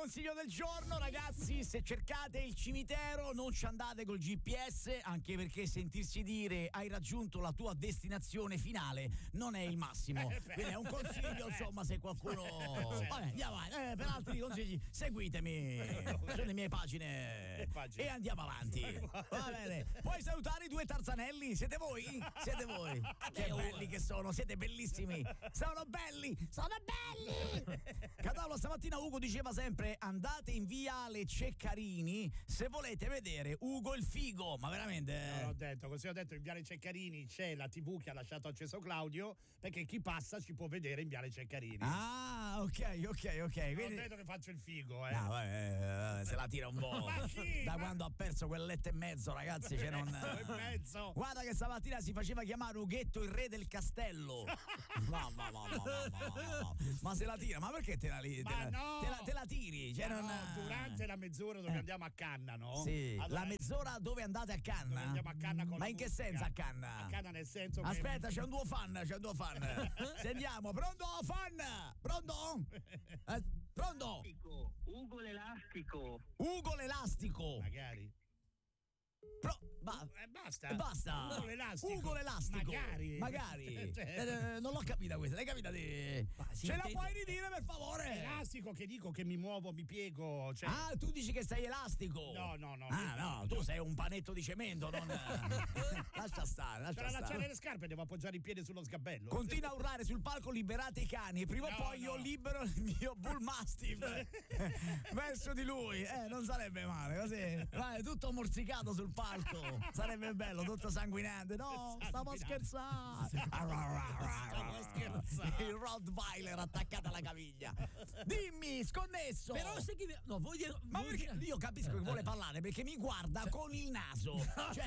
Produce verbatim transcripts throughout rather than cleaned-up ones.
consiglio del giorno, ragazzi: se cercate il cimitero non ci andate col G P S, anche perché sentirsi dire hai raggiunto la tua destinazione finale non è il massimo. Quindi è un consiglio, insomma, se qualcuno... Vabbè, andiamo avanti. Eh, per altri consigli seguitemi sulle mie pagine e andiamo avanti. Va bene. Puoi salutare i due Tarzanelli? Siete voi? Siete voi? Che belli che sono, siete bellissimi. Sono belli, sono belli. Catalo, stamattina Ugo diceva sempre: andate in viale Ceccarini se volete vedere Ugo il figo. Ma veramente? Non ho detto, così ho detto in viale Ceccarini c'è la tivù che ha lasciato acceso Claudio, perché chi passa ci può vedere in viale Ceccarini. Ah, ok, ok, ok. Non Quindi... ho detto che faccio il figo, eh. No, vabbè, se la tira un po'. Ma chi? Da Ma... quando ha perso quel letto e mezzo, ragazzi, c'è non... e mezzo. Guarda che stamattina si faceva chiamare Ughetto il re del castello. Mamma, mamma, mamma, mamma. Ma se la tira, ma perché te la, te ma la, no. te la, te la tiri? Cioè, no, non... no, durante la mezz'ora dove eh. andiamo a canna, no? Sì, allora, la mezz'ora dove andate a canna? Dove andiamo a canna con ma in che musica. senso a canna? A canna nel senso Aspetta, che... c'è un tuo fan, c'è un tuo fan. Sentiamo, pronto fan? Pronto? Eh, pronto? Ugo l'elastico. Ugo l'elastico. Magari. Pro, ba- eh, basta. Basta. Ugo l'elastico. Ugo l'elastico. Magari. Magari. Cioè. Eh, non l'ho capita questa. L'hai capita di... Ce la puoi ridire per favore? Elastico che dico che mi muovo, mi piego. Cioè... Ah, tu dici che sei elastico. No, no, no. Ah, no, tu sei un panetto di cemento. Non... lascia stare. Lascia per stare. allacciare le scarpe devo appoggiare i piedi sullo sgabello. Continua a urlare sul palco: liberate i cani. E prima no, o poi no. io libero il mio bull mastiff verso di lui. Eh, non sarebbe male così. Vai, tutto morsicato sul palco. Sarebbe bello, tutto sanguinante. No, stavo scherzando. Stavo scherzando. Il Rottweiler attaccato alla caviglia. Dimmi, sconnesso. Però se chi... No, vuoi dire... Ma vuoi perché dire... io capisco che vuole parlare perché mi guarda cioè... con il naso. Cioè,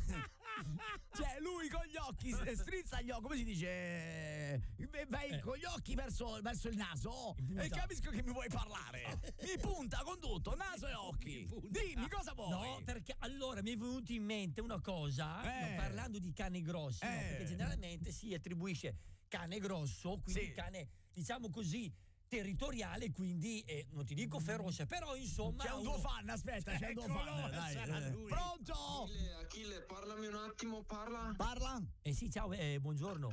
cioè lui con gli occhi strizza gli occhi, come si dice? Vai eh. con gli occhi verso, verso il naso e capisco che mi vuoi parlare. Mi punta con tutto, naso e occhi. Dimmi cosa vuoi. No, perché allora mi è venuto in mente una cosa, eh. no, parlando di cane grossi, eh. no, perché generalmente si attribuisce cane grosso, quindi sì. cane, diciamo così, territoriale, quindi eh, non ti dico feroce, però insomma c'è un uno... tuo fan, aspetta, c'è un tuo fan, dai. Eh. Pronto? Achille, Achille, parlami un attimo, parla. Parla? Eh sì, ciao, eh, buongiorno.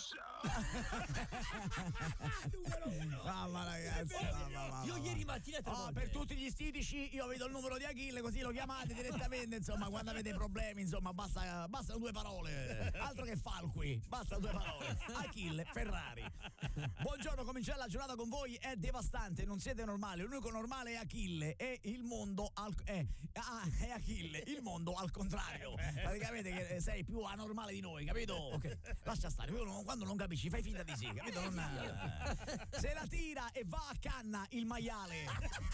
Numero uno. Mamma ragazzi, mamma, mamma. Io ieri mattina tre oh, volte. per tutti gli stitici io vedo il numero di Achille, così lo chiamate direttamente, insomma, quando avete problemi, insomma, basta bastano due parole. Altro che Falqui, basta due parole. Achille Ferrari. Buongiorno, cominciare la giornata con voi è devastante, non siete normali. L'unico normale è Achille e il mondo al è, ah, è Achille, il mondo al contrario. Praticamente che sei più anormale di noi, capito? Ok, lascia stare, quando non capisci fai finta di sì, capito? Non... Se la tira e va a canna il maiale.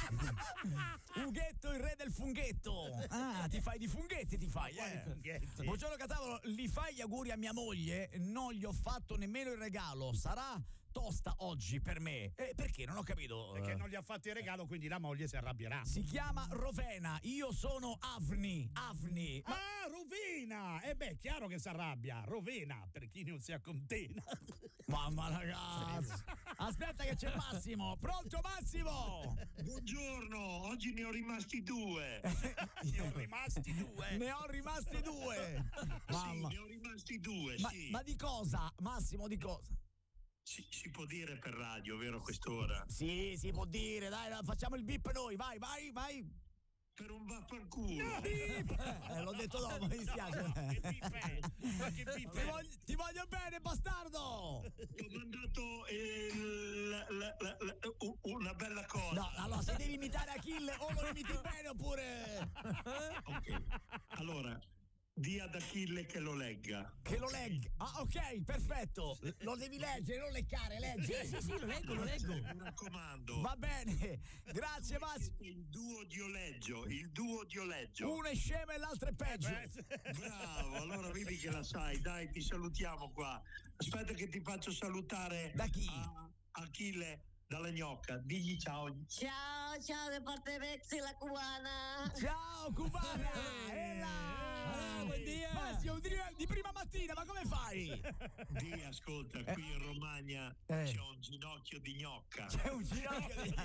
Ughetto il re del funghetto. Ah, ti fai di funghetti, ti fai, eh. Funghetti. Buongiorno Catavolo, li fai gli auguri a mia moglie? Non gli ho fatto nemmeno il regalo. Sarà tosta oggi per me. Eh, perché? Non ho capito. Perché non gli ha fatto il regalo, quindi la moglie si arrabbierà. Si chiama Rovena, io sono Avni. Avni. Ma... Ah, Rovena! E eh beh, chiaro che si arrabbia. Rovena, per chi non si accontena. Mamma ragazzi. Aspetta che c'è Massimo. Pronto Massimo? Buongiorno, oggi ne ho rimasti due. Ne ho rimasti due. Ne ho rimasti due. Mamma. Sì, ne ho rimasti due, ma, sì. Ma di cosa? Massimo, di cosa? Si, si può dire per radio, vero, a quest'ora? Sì, si può dire, dai, facciamo il bip noi, vai, vai, vai. Per un vaffanculo. No, eh, l'ho detto dopo, mi dispiace. No, che bip è? Ma che bip ti, voglio, ti voglio bene, bastardo. Ti ho mandato il, la, la, la, la, una bella cosa. No, allora se devi imitare Achille o lo imiti bene oppure... Ok, allora... Di ad Achille che lo legga. Che lo legga. Ah, ok, perfetto. Lo devi leggere, non leccare, leggi. Sì, sì, sì, lo leggo, lo leggo. Mi raccomando. Va bene. Grazie, Massimo. Il duo dioleggio, il duo dioleggio. Uno è scemo e l'altro è peggio. Bravo, allora vedi che la sai. Dai, ti salutiamo qua. Aspetta che ti faccio salutare. Da chi? A Achille dalla gnocca. Digli ciao. Ciao, ciao, da parte Vezzi, la cubana. Ciao, cubana. E là. Ah, Buondì, eh. Massimo, di, di prima mattina, ma come fai? Dì, ascolta, qui in Romagna Eh. c'è un ginocchio di gnocca. C'è un ginocchio di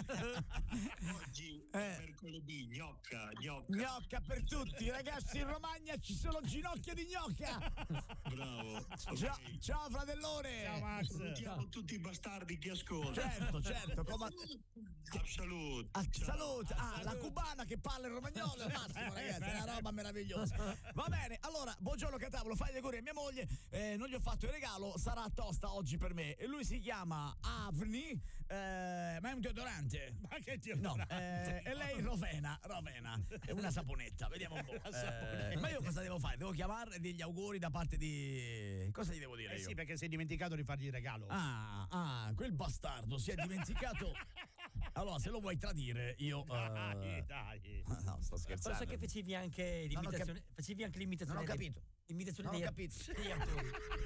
Oggi Eh. è mercoledì, gnocca, gnocca. gnocca per tutti, ragazzi, in Romagna ci sono ginocchia di gnocca. Bravo. Ciao, Ok. ciao fratellone. Ciao Max. Salutiamo tutti i bastardi che ascoltano. Certo, certo, come... Salut. Ah, Ciao. salute, ah, la cubana che parla il romagnolo, massimo ragazzi, è una roba meravigliosa. Va bene, allora, buongiorno Catavolo, fai gli auguri a mia moglie, eh, non gli ho fatto il regalo, sarà tosta oggi per me. E lui si chiama Avni, eh, ma è un deodorante. Ma che ti No, eh, e lei Rovena, Rovena, è una saponetta, vediamo un po'. Eh, ma io cosa devo fare? Devo chiamarle degli auguri da parte di... Cosa gli devo dire Eh io? sì, perché si è dimenticato di fargli il regalo. Ah, ah, quel bastardo si è dimenticato. Allora, se lo vuoi tradire, io. Dai, eh, dai. No, sto scherzando. Forse che facevi anche Non ho l'imitazione, facevi anche l'imitazione. Non ho dei- capito. L'imitazione Non ho dei- capito. degli attori.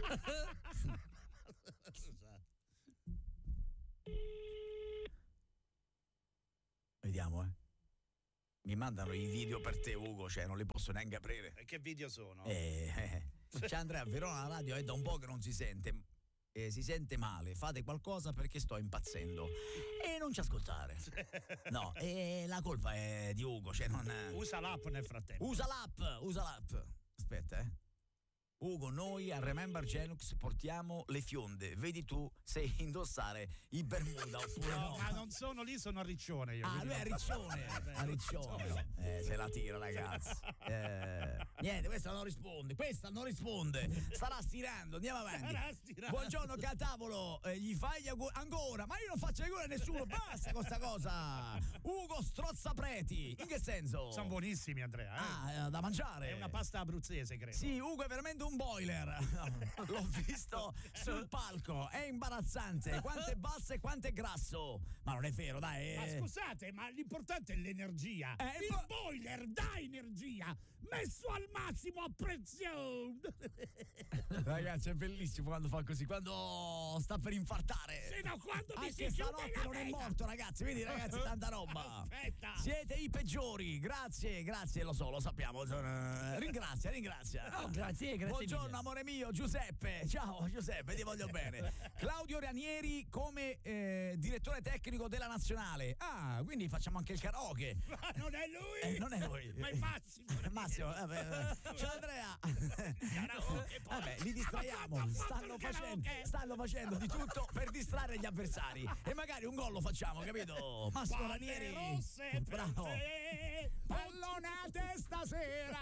Vediamo, eh. Mi mandano i video per te, Ugo, cioè non li posso neanche aprire. E che video sono? Eh, eh. Cioè, Andrea, a Verona la radio è da un po' che non si sente. Eh, si sente male, fate qualcosa perché sto impazzendo. E non ci ascoltare. No, e la colpa è di Ugo, cioè non. Usa l'app nel frattempo. Usa l'app, usa l'app. Aspetta, eh. Ugo, noi a Remember Genux portiamo le fionde. Vedi tu se indossare i Bermuda oppure no. No, ma non sono lì, sono a Riccione io. Ah, quindi lui è a non- Riccione. Eh, beh, A Riccione. Eh, se la tira, ragazzi. Eh, niente, questa non risponde. Questa non risponde. Starà stirando. Andiamo avanti. Starà stirando. Buongiorno, Catavolo. Eh, gli fai gli auguri ancora? Ma io non faccio gli auguri a nessuno. Basta con sta cosa. Ugo Strozzapreti. In che senso? Sono buonissimi, Andrea. Eh? Ah, eh, da mangiare. È una pasta abruzzese, credo. Sì, Ugo è veramente un boiler. L'ho visto sul palco. È imbarazzante. Quanto è basso e quanto è grasso. Ma non è vero, dai. Ma eh. scusate, ma l'importante è l'energia. Eh, il po- boiler dà energia, messo al massimo a pressione. Ragazzi, è bellissimo quando fa così, quando sta per infartare. Se no, quando mi si Anche chiude stanotte la non è vena. morto, ragazzi. Vedi, ragazzi, tanta roba. Aspetta. Siete i peggiori. Grazie, grazie, lo so, lo sappiamo. Eh, Ringrazia, ringrazia. No, grazie, grazie Buongiorno, mille. amore mio, Giuseppe. Ciao, Giuseppe, ti voglio bene. Claudio Ranieri come eh, direttore tecnico della nazionale. Ah, quindi facciamo anche il karaoke. Ma non è lui. Eh, non è lui. Ma è Massimo. Massimo, vabbè. Ciao Andrea. Karaoke, poi. Vabbè, li distraiamo. Ma Stanno il facendo, karaoke. stanno facendo di tutto per distrarre gli avversari. E magari un gol lo facciamo, capito? Massimo Palle Ranieri. rosse per Bravo. te. Pallonate stasera.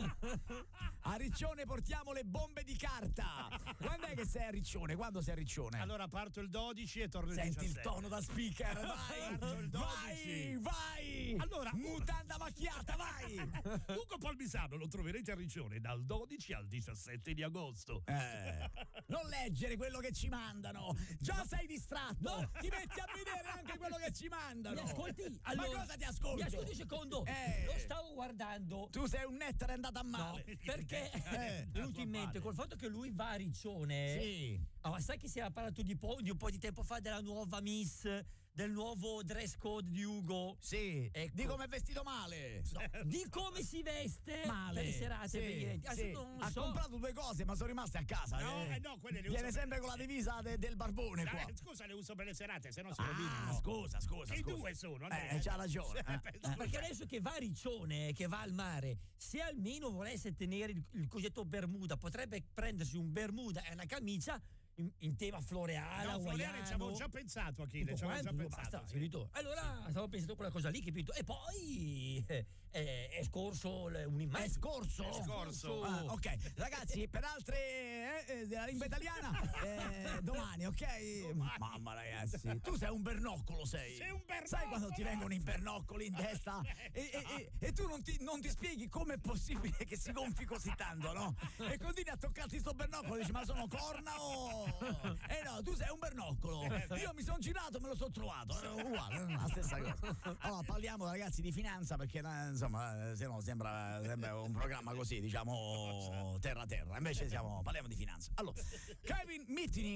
A Riccione portiamo le bombe di carta. Quando è che sei a Riccione? Quando sei a Riccione? Allora parto il dodici e torno il Senti il diciassette. tono da speaker, vai, Parto il vai, dodici. vai. Allora, mutanda macchiata, vai. Ugo Palmisano lo troverete a Riccione dal dodici al diciassette di agosto. Eh, non leggere quello che ci mandano. Già sei distratto. Ti metti a vedere anche quello che ci mandano. Mi ascolti? Allora, Ma cosa ti ascolto? Mi ascolti un secondo. Eh. Lo stavo guardando. Tu sei un nettare andato a No, male. perché Eh, è venuto in mente male. col fatto che lui va a Riccione. Sì. Ah, sai che si era parlato di, po- di un po' di tempo fa della nuova Miss, del nuovo dress code di Ugo? Sì, Ecco. di come è vestito male. Di come si veste Male. per le serate, Sì, per gli eventi. Adesso sì. non Ha so. comprato due cose, ma sono rimaste a casa. No, eh. eh no, quelle le Viene uso sempre per- con la divisa de- del barbone qua. Eh, scusa, le uso per le serate, se no si Ah, rovinano. scusa, scusa, Che scusa. due sono, Eh, Andrea? c'ha ragione. eh. Penso- Perché adesso che va a Riccione, che va al mare, se almeno volesse tenere il, il cosiddetto Bermuda, potrebbe prendersi un Bermuda e una camicia in, in tema floreale, No, Floriane hawaiano. ci avevo già pensato, Achille, Tutto ci avevo già quanto, pensato. basta, sì. finito. Allora stavo pensando a quella cosa lì, capito? E poi eh, eh, è scorso l- un'immagine. È scorso. È scorso. Ah, ok, ragazzi, per altre eh, eh, della lingua italiana, eh, domani, ok? Mamma, ragazzi, tu sei un bernoccolo, sei. Sei un bernoccolo! Sai quando ti vengono i bernoccoli in testa e, e- e- e tu non ti, non ti spieghi com'è possibile che si gonfi così tanto, no? E continui a toccarti sto bernoccolo e dici, ma sono corna o... Eh no, tu sei un bernoccolo. Io mi sono girato e me lo sono trovato. È uguale, la stessa cosa. Allora, parliamo, ragazzi, di finanza perché, eh, insomma, se no sembra, sembra un programma così, diciamo, terra-terra. Invece siamo, parliamo di finanza. Allora, Kevin Mitnick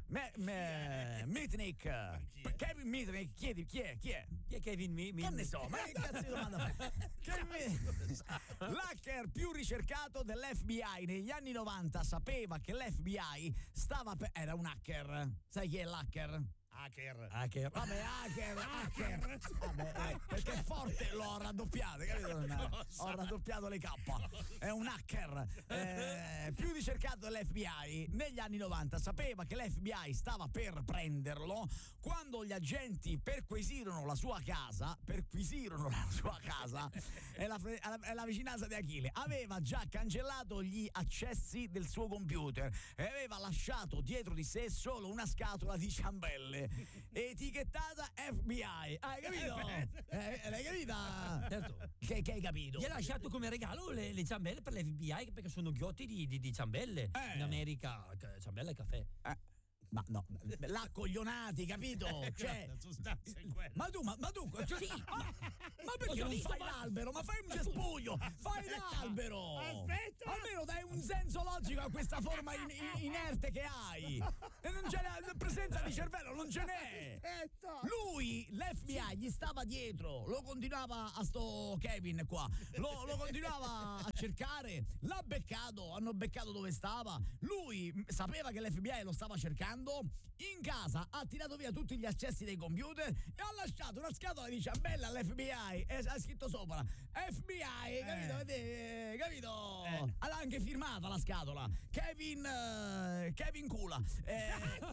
Me, me, Mitnick. Kevin Mitnick, chiedi chi è? Chi è? Chi è Kevin Mi- Che ne Mitnick? so, ma che cazzo di domanda fai? Kevin- L'hacker più ricercato dell'F B I negli anni novanta sapeva che l'F B I stava per... Era un hacker. Sai chi è l'hacker? Hacker. Hacker. Vabbè, hacker, hacker. Vabbè, eh, perché è forte l'ho raddoppiato, capito? No, ho raddoppiato le K. È un hacker. Eh, più ricercato dell'F B I negli anni novanta sapeva che l'F B I stava per prenderlo quando gli agenti perquisirono la sua casa. Perquisirono la sua casa. È la, è la, è la vicinanza di Achille. Aveva già cancellato gli accessi del suo computer e aveva lasciato dietro di sé solo una scatola di ciambelle etichettata F B I. Hai capito? Eh, l'hai capita? Certo. Che, che hai capito? Gli ha lasciato come regalo le, le ciambelle per l'F B I perché sono ghiotti di, di, di ciambelle. Eh. In America, c- ciambelle e caffè. Eh, ma no, là coglionati, capito? Cioè, La sostanza è quella. ma tu, ma, ma tu, cioè, Sì, ma, ma- ma perché Ho non visto, fai ma- l'albero? Ma fai un cespuglio, fai l'albero! Aspetta! Almeno dai un senso logico a questa forma in- in- inerte che hai! E non c'è la, la presenza di cervello, non ce n'è! Aspetta! Lui, l'F B I, gli stava dietro, lo continuava a sto Kevin qua, lo, lo continuava a cercare, l'ha beccato, hanno beccato dove stava, lui mh, sapeva che l'F B I lo stava cercando, in casa ha tirato via tutti gli accessi dei computer e ha lasciato una scatola di ciambella all'F B I e ha scritto sopra F B I, capito? Eh. Capito? Eh. Ha anche firmata la scatola, Kevin, eh, Kevin Cula. Eh,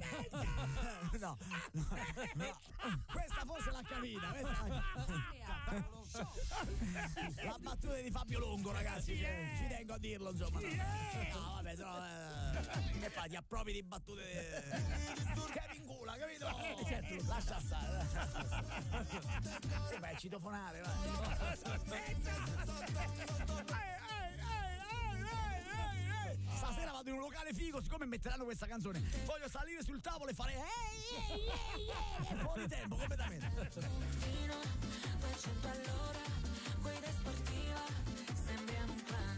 no, no, no. Questa forse l'ha capita, questa l'ha... La battuta di Fabio Longo, ragazzi, ci, ci tengo a dirlo, insomma. No, no vabbè, se no, eh, che fai, ti appropri di battute di Kevin Cula, capito? Certo, lascia stare. Sì, vai a citofonare, vai. Stasera vado in un locale figo, siccome metteranno questa canzone, voglio salire sul tavolo e fare ehi, ehi, ehi, ehi, fuori tempo completamente. duecento all'ora, guida sportiva, sembriamo un clan.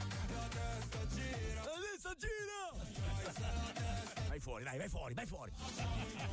Adesso gira! Vai fuori, dai, vai fuori, vai fuori.